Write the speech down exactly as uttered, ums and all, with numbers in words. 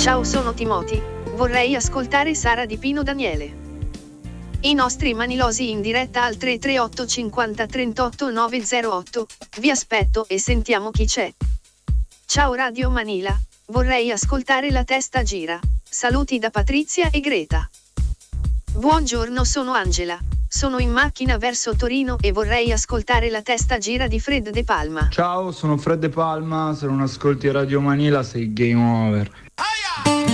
Ciao, sono Timoti, vorrei ascoltare Sara di Pino Daniele. I nostri manilosi in diretta al tre tre otto cinquanta trentotto nove zero otto, vi aspetto e sentiamo chi c'è. Ciao Radio Manila, vorrei ascoltare La testa gira, saluti da Patrizia e Greta. Buongiorno, sono Angela, sono in macchina verso Torino e vorrei ascoltare La testa gira di Fred De Palma. Ciao, sono Fred De Palma, se non ascolti Radio Manila sei game over.